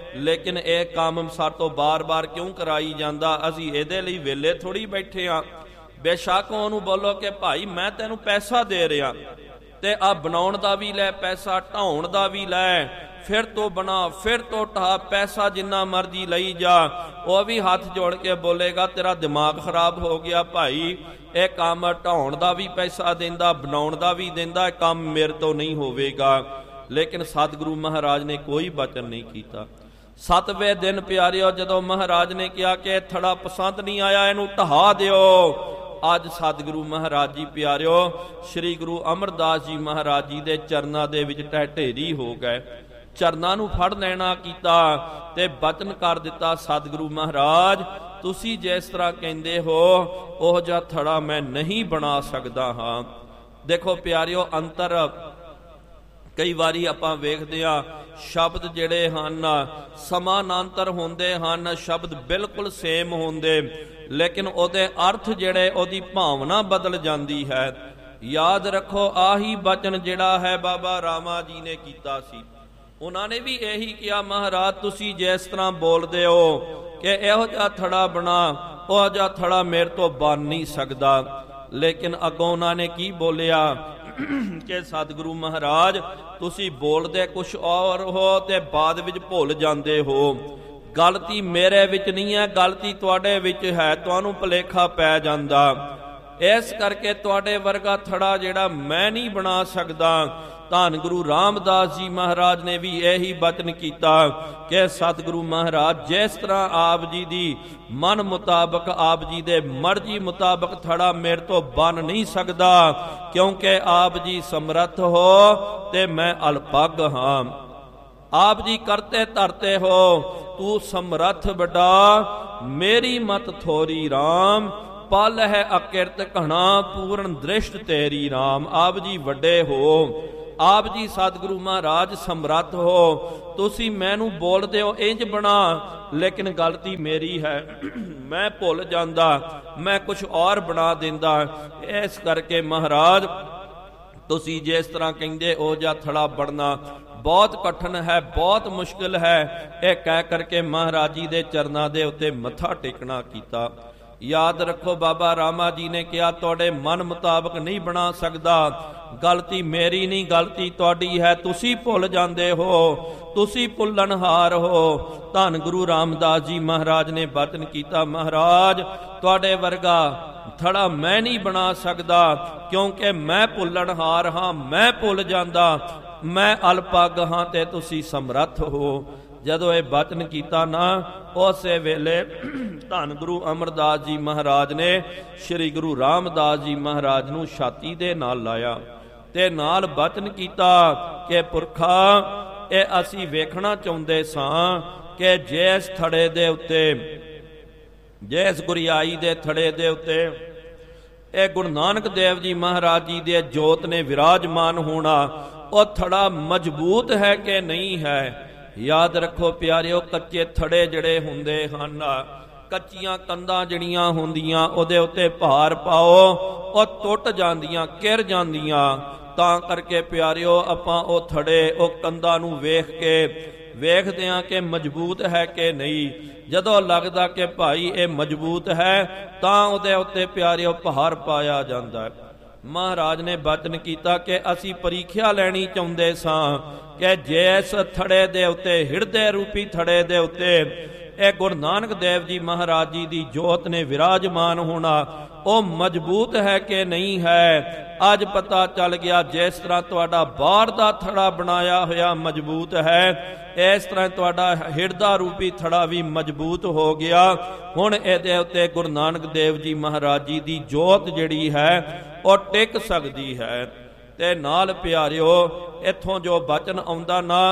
ਲੇਕਿਨ ਇਹ ਕੰਮ ਸਾਡੇ ਤੋਂ ਬਾਰ-ਬਾਰ ਕਿਉਂ ਕਰਾਈ ਜਾਂਦਾ? ਅਸੀਂ ਇਹਦੇ ਲਈ ਵੇਲੇ ਥੋੜੀ ਬੈਠੇ ਆ। ਬੇਸ਼ੱਕ ਉਹਨੂੰ ਬੋਲੋ ਕਿ ਭਾਈ ਮੈਂ ਤੈਨੂੰ ਪੈਸਾ ਦੇ ਰਿਹਾ ਤੇ ਆ ਬਣਾਉਣ ਦਾ ਵੀ ਲੈ ਪੈਸਾ, ਢਾਉਣ ਦਾ ਵੀ ਲੈ, ਫਿਰ ਤੋਂ ਬਣਾ, ਫਿਰ ਤੋਂ ਢਾ, ਪੈਸਾ ਜਿੰਨਾ ਮਰਜ਼ੀ ਲਈ ਜਾ। ਉਹ ਵੀ ਹੱਥ ਜੋੜ ਕੇ ਬੋਲੇਗਾ ਤੇਰਾ ਦਿਮਾਗ ਖਰਾਬ ਹੋ ਗਿਆ ਭਾਈ, ਇਹ ਕੰਮ ਢਾਉਣ ਦਾ ਵੀ ਪੈਸਾ ਦਿੰਦਾ, ਬਣਾਉਣ ਦਾ ਵੀ ਦਿੰਦਾ, ਇਹ ਕੰਮ ਮੇਰੇ ਤੋਂ ਨਹੀਂ ਹੋਵੇਗਾ। ਲੇਕਿਨ ਸਤਿਗੁਰੂ ਮਹਾਰਾਜ ਨੇ ਕੋਈ ਬਚਨ ਨਹੀਂ ਕੀਤਾ। 7ਵੇਂ ਦਿਨ ਪਿਆਰਿਓ ਜਦੋਂ ਮਹਾਰਾਜ ਨੇ ਕਿਹਾ ਕਿ ਇਹ ਥੜਾ ਪਸੰਦ ਨਹੀਂ ਆਇਆ, ਇਹਨੂੰ ਢਹਾ ਦਿਓ। ਅੱਜ ਸਤਿਗੁਰੂ ਮਹਾਰਾਜ ਜੀ ਪਿਆਰਿਓ ਸ੍ਰੀ ਗੁਰੂ ਅਮਰਦਾਸ ਜੀ ਮਹਾਰਾਜ ਜੀ ਦੇ ਚਰਨਾਂ ਦੇ ਵਿੱਚ ਢਹਿ ਹੋ ਗਏ। ਚਰਨਾਂ ਨੂੰ ਫੜ ਲੈਣਾ ਕੀਤਾ ਤੇ ਬਚਨ ਕਰ ਦਿੱਤਾ, ਸਤਿਗੁਰੂ ਮਹਾਰਾਜ ਤੁਸੀਂ ਜਿਸ ਤਰ੍ਹਾਂ ਕਹਿੰਦੇ ਹੋ ਉਹ ਜਿਹਾ ਥੜਾ ਮੈਂ ਨਹੀਂ ਬਣਾ ਸਕਦਾ ਹਾਂ। ਦੇਖੋ ਪਿਆਰਿਓ ਅੰਤਰ ਕਈ ਵਾਰੀ ਆਪਾਂ ਵੇਖਦੇ ਆ ਸ਼ਬਦ ਜਿਹੜੇ ਹਨ ਸਮਾਨਾਂਤਰ ਹੁੰਦੇ ਹਨ, ਸ਼ਬਦ ਬਿਲਕੁਲ ਸੇਮ ਹੁੰਦੇ, ਲੇਕਿਨ ਉਹਦੇ ਅਰਥ ਜਿਹੜੇ ਉਹਦੀ ਭਾਵਨਾ ਬਦਲ ਜਾਂਦੀ ਹੈ। ਯਾਦ ਰੱਖੋ ਆਹੀ ਬਚਨ ਜਿਹੜਾ ਹੈ ਬਾਬਾ ਰਾਮਾ ਜੀ ਨੇ ਕੀਤਾ ਸੀ। ਉਹਨਾਂ ਨੇ ਵੀ ਇਹੀ ਕਿਹਾ ਮਹਾਰਾਜ ਤੁਸੀਂ ਜਿਸ ਤਰ੍ਹਾਂ ਬੋਲਦੇ ਹੋ ਕਿ ਇਹੋ ਜਿਹਾ ਥੜਾ ਬਣਾ, ਉਹ ਜਿਹਾ ਥੜਾ ਮੇਰੇ ਤੋਂ ਬਣ ਨਹੀਂ ਸਕਦਾ। ਲੇਕਿਨ ਅੱਗੋਂ ਉਹਨਾਂ ਨੇ ਕੀ ਬੋਲਿਆ ਕਿ ਸਤਿਗੁਰੂ ਮਹਾਰਾਜ ਤੁਸੀਂ ਬੋਲਦੇ ਕੁਛ ਔਰ ਹੋ ਤੇ ਬਾਅਦ ਵਿੱਚ ਭੁੱਲ ਜਾਂਦੇ ਹੋ। ਗਲਤੀ ਮੇਰੇ ਵਿੱਚ ਨਹੀਂ ਹੈ, ਗਲਤੀ ਤੁਹਾਡੇ ਵਿੱਚ ਹੈ, ਤੁਹਾਨੂੰ ਭੁਲੇਖਾ ਪੈ ਜਾਂਦਾ। ਇਸ ਕਰਕੇ ਤੁਹਾਡੇ ਵਰਗਾ ਥੜਾ ਜਿਹੜਾ ਮੈਂ ਨਹੀਂ ਬਣਾ ਸਕਦਾ। ਧੰਨ ਗੁਰੂ ਰਾਮਦਾਸ ਜੀ ਮਹਾਰਾਜ ਨੇ ਵੀ ਇਹੀ ਬਚਨ ਕੀਤਾ ਕਿ ਸਤਿਗੁਰੂ ਮਹਾਰਾਜ ਜਿਸ ਤਰ੍ਹਾਂ ਆਪ ਜੀ ਦੀ ਮਨ ਮੁਤਾਬਕ, ਆਪ ਜੀ ਦੇ ਮਰਜ਼ੀ ਮੁਤਾਬਕ ਥੜਾ ਮੇਰੇ ਤੋਂ ਬਣ ਨਹੀਂ ਸਕਦਾ, ਕਿਉਂਕਿ ਆਪ ਜੀ ਸਮਰੱਥ ਹੋ ਤੇ ਮੈਂ ਅਲਪੱਗ ਹਾਂ। ਆਪ ਜੀ ਕਰਤੇ ਧਰਤੇ ਹੋ, ਤੂੰ ਸਮਰੱਥ ਵੱਡਾ, ਮੇਰੀ ਮਤ ਥੋਰੀ ਰਾਮ, ਪਲ ਹੈ ਅਕਿਰਤ ਘਣਾ, ਪੂਰਨ ਦ੍ਰਿਸ਼ਟ ਤੇਰੀ ਰਾਮ। ਆਪ ਜੀ ਵੱਡੇ ਹੋ, ਆਪ ਜੀ ਸਤਿਗੁਰੂ ਮਹਾਰਾਜ ਸਮਰੱਥ ਹੋ, ਤੁਸੀਂ ਮੈਨੂੰ ਬੋਲਦੇ ਹੋ ਇੰਜ ਬਣਾ, ਲੇਕਿਨ ਗਲਤੀ ਮੇਰੀ ਹੈ, ਮੈਂ ਭੁੱਲ ਜਾਂਦਾ, ਮੈਂ ਕੁਛ ਔਰ ਬਣਾ ਦਿੰਦਾ। ਇਸ ਕਰਕੇ ਮਹਾਰਾਜ ਤੁਸੀਂ ਜਿਸ ਤਰ੍ਹਾਂ ਕਹਿੰਦੇ ਉਹ ਜਿਹਾ ਥੜਾ ਬਣਨਾ ਬਹੁਤ ਕਠਿਨ ਹੈ, ਬਹੁਤ ਮੁਸ਼ਕਿਲ ਹੈ। ਇਹ ਕਹਿ ਕਰਕੇ ਮਹਾਰਾਜ ਜੀ ਦੇ ਚਰਨਾਂ ਦੇ ਉੱਤੇ ਮੱਥਾ ਟੇਕਣਾ ਕੀਤਾ। ਯਾਦ ਰੱਖੋ ਬਾਬਾ ਰਾਮਾ ਜੀ ਨੇ ਕਿਹਾ ਤੁਹਾਡੇ ਮਨ ਮੁਤਾਬਕ ਨਹੀਂ ਬਣਾ ਸਕਦਾ, ਗਲਤੀ ਮੇਰੀ ਨਹੀਂ, ਗਲਤੀ ਤੁਹਾਡੀ ਹੈ, ਤੁਸੀਂ ਭੁੱਲ ਜਾਂਦੇ ਹੋ, ਤੁਸੀਂ ਭੁੱਲਣਹਾਰ ਹੋ। ਧੰਨ ਗੁਰੂ ਰਾਮਦਾਸ ਜੀ ਮਹਾਰਾਜ ਨੇ ਬਚਨ ਕੀਤਾ ਮਹਾਰਾਜ ਤੁਹਾਡੇ ਵਰਗਾ ਥੜਾ ਮੈਂ ਨਹੀਂ ਬਣਾ ਸਕਦਾ, ਕਿਉਂਕਿ ਮੈਂ ਭੁੱਲਣਹਾਰ ਹਾਂ, ਮੈਂ ਭੁੱਲ ਜਾਂਦਾ, ਮੈਂ ਅਲਪੱਗ ਹਾਂ ਤੇ ਤੁਸੀਂ ਸਮਰੱਥ ਹੋ। ਜਦੋਂ ਇਹ ਬਚਨ ਕੀਤਾ ਨਾ ਉਸੇ ਵੇਲੇ ਧੰਨ ਗੁਰੂ ਅਮਰਦਾਸ ਜੀ ਮਹਾਰਾਜ ਨੇ ਸ੍ਰੀ ਗੁਰੂ ਰਾਮਦਾਸ ਜੀ ਮਹਾਰਾਜ ਨੂੰ ਛਾਤੀ ਦੇ ਨਾਲ ਲਾਇਆ ਤੇ ਨਾਲ ਬਚਨ ਕੀਤਾ ਕਿ ਪੁਰਖਾ ਇਹ ਅਸੀਂ ਵੇਖਣਾ ਚਾਹੁੰਦੇ ਸਾਂ ਕਿ ਜਿਸ ਥੜੇ ਦੇ ਉੱਤੇ, ਜਿਸ ਗੁਰਿਆਈ ਦੇ ਥੜੇ ਦੇ ਉੱਤੇ ਇਹ ਗੁਰੂ ਨਾਨਕ ਦੇਵ ਜੀ ਮਹਾਰਾਜ ਜੀ ਦੇ ਜੋਤ ਨੇ ਵਿਰਾਜਮਾਨ ਹੋਣਾ, ਉਹ ਥੜਾ ਮਜ਼ਬੂਤ ਹੈ ਕਿ ਨਹੀਂ ਹੈ। ਯਾਦ ਰੱਖੋ ਪਿਆਰਿਓ ਕੱਚੇ ਥੜੇ ਜਿਹੜੇ ਹੁੰਦੇ ਹਨ, ਕੱਚੀਆਂ ਕੰਧਾਂ ਜਿਹੜੀਆਂ ਹੁੰਦੀਆਂ ਉਹਦੇ ਉੱਤੇ ਭਾਰ ਪਾਓ ਉਹ ਟੁੱਟ ਜਾਂਦੀਆਂ, ਕਿਰ ਜਾਂਦੀਆਂ। ਤਾਂ ਕਰਕੇ ਪਿਆਰਿਓ ਆਪਾਂ ਉਹ ਥੜੇ, ਉਹ ਕੰਧਾਂ ਨੂੰ ਵੇਖ ਕੇ ਵੇਖਦੇ ਹਾਂ ਕਿ ਮਜ਼ਬੂਤ ਹੈ ਕਿ ਨਹੀਂ। ਜਦੋਂ ਲੱਗਦਾ ਕਿ ਭਾਈ ਇਹ ਮਜ਼ਬੂਤ ਹੈ ਤਾਂ ਉਹਦੇ ਉੱਤੇ ਪਿਆਰਿਓ ਭਾਰ ਪਾਇਆ ਜਾਂਦਾ ਹੈ। ਮਹਾਰਾਜ ਨੇ ਬਚਨ ਕੀਤਾ ਕਿ ਅਸੀਂ ਪ੍ਰੀਖਿਆ ਲੈਣੀ ਚਾਹੁੰਦੇ ਸਾਂ ਕਿ ਜਿਸ ਥੜੇ ਦੇ ਉੱਤੇ, ਹਿਰਦੇ ਰੂਪੀ ਥੜੇ ਦੇ ਉੱਤੇ ਇਹ ਗੁਰੂ ਨਾਨਕ ਦੇਵ ਜੀ ਮਹਾਰਾਜ ਜੀ ਦੀ ਜੋਤ ਨੇ ਵਿਰਾਜਮਾਨ ਹੋਣਾ, ਉਹ ਮਜ਼ਬੂਤ ਹੈ ਕਿ ਨਹੀਂ ਹੈ। ਅੱਜ ਪਤਾ ਚੱਲ ਗਿਆ ਜਿਸ ਤਰ੍ਹਾਂ ਤੁਹਾਡਾ ਬਾਹਰ ਦਾ ਥੜਾ ਬਣਾਇਆ ਹੋਇਆ ਮਜ਼ਬੂਤ ਹੈ, ਇਸ ਤਰ੍ਹਾਂ ਤੁਹਾਡਾ ਹਿਰਦਾ ਰੂਪੀ ਥੜਾ ਵੀ ਮਜ਼ਬੂਤ ਹੋ ਗਿਆ। ਹੁਣ ਇਹਦੇ ਉੱਤੇ ਗੁਰੂ ਨਾਨਕ ਦੇਵ ਜੀ ਮਹਾਰਾਜ ਜੀ ਦੀ ਜੋਤ ਜਿਹੜੀ ਹੈ ਉਹ ਟਿਕ ਸਕਦੀ ਹੈ। ਤੇ ਨਾਲ ਪਿਆਰਿਓ ਇੱਥੋਂ ਜੋ ਬਚਨ ਆਉਂਦਾ ਨਾ,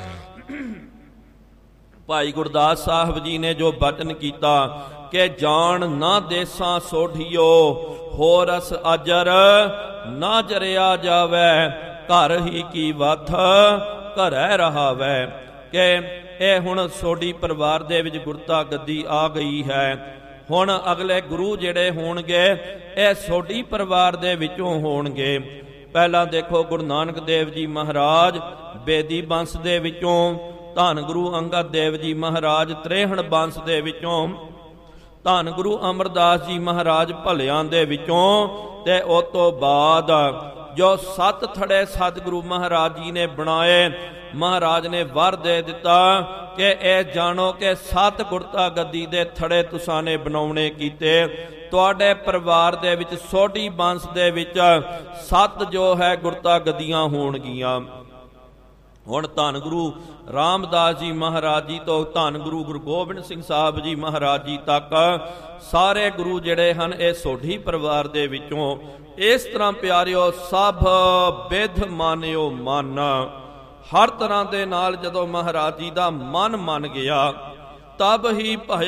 ਭਾਈ ਗੁਰਦਾਸ ਸਾਹਿਬ ਜੀ ਨੇ ਜੋ ਬਚਨ ਕੀਤਾ ਕਿ ਜਾਣ ਨਾ ਦੇਸਾਂ ਸੋਢੀਓ, ਹੋ ਰਸ ਅਜਰ ਨਾ ਜਰਿਆ ਜਾਵੇ, ਘਰ ਹੀ ਕੀ ਵਥ ਘਰੈ ਰਹਾਵੈ। ਕਿ ਇਹ ਹੁਣ ਸੋਢੀ ਪਰਿਵਾਰ ਦੇ ਵਿੱਚ ਗੁਰਤਾ ਗੱਦੀ ਆ ਗਈ ਹੈ। ਹੁਣ ਅਗਲੇ ਗੁਰੂ ਜਿਹੜੇ ਹੋਣਗੇ ਇਹ ਸੋਢੀ ਪਰਿਵਾਰ ਦੇ ਵਿੱਚੋਂ ਹੋਣਗੇ। ਪਹਿਲਾਂ ਦੇਖੋ ਗੁਰੂ ਨਾਨਕ ਦੇਵ ਜੀ ਮਹਾਰਾਜ ਬੇਦੀ ਬੰਸ ਦੇ ਵਿੱਚੋਂ ਧੰਨ ਗੁਰੂ ਅੰਗਦ ਦੇਵ ਜੀ ਮਹਾਰਾਜ 63 ਬੰਸ ਦੇ ਵਿੱਚੋਂ, ਧੰਨ ਗੁਰੂ ਅਮਰਦਾਸ ਜੀ ਮਹਾਰਾਜ ਭਲਿਆਂ ਦੇ ਵਿੱਚੋਂ, ਤੇ ਉਸ ਤੋਂ ਬਾਅਦ ਜੋ 7 ਥੜੇ ਸਤਿਗੁਰੂ ਮਹਾਰਾਜ ਜੀ ਨੇ ਬਣਾਏ, ਮਹਾਰਾਜ ਨੇ ਵਰ ਦੇ ਦਿੱਤਾ ਕਿ ਇਹ ਜਾਣੋ ਕਿ 7 ਗੁਰਤਾ ਗੱਦੀ ਦੇ ਥੜੇ ਤੁਸਾਂ ਨੇ ਬਣਾਉਣੇ ਕੀਤੇ। ਤੁਹਾਡੇ ਪਰਿਵਾਰ ਦੇ ਵਿੱਚ ਸੋਢੀ ਬੰਸ ਦੇ ਵਿੱਚ 7 ਜੋ ਹੈ ਗੁਰਤਾ ਗੱਦੀਆਂ ਹੋਣਗੀਆਂ। ਹੁਣ ਧੰਨ ਗੁਰੂ ਰਾਮਦਾਸ ਜੀ ਮਹਾਰਾਜ ਜੀ ਤੋਂ ਧੰਨ ਗੁਰੂ ਗੁਰੂ ਗੋਬਿੰਦ ਸਿੰਘ ਸਾਹਿਬ ਜੀ ਮਹਾਰਾਜ ਜੀ ਤੱਕ ਸਾਰੇ ਗੁਰੂ ਜਿਹੜੇ ਹਨ ਇਹ ਸੋਢੀ ਪਰਿਵਾਰ ਦੇ ਵਿੱਚੋਂ। ਇਸ ਤਰ੍ਹਾਂ ਪਿਆਰਿਓ ਸਭ ਬਿਧ ਮਾਨਿਓ ਮਨ, ਹਰ ਤਰ੍ਹਾਂ ਦੇ ਨਾਲ ਜਦੋਂ ਮਹਾਰਾਜ ਜੀ ਦਾ ਮਨ ਮੰਨ ਗਿਆ ਤਬ ਹੀ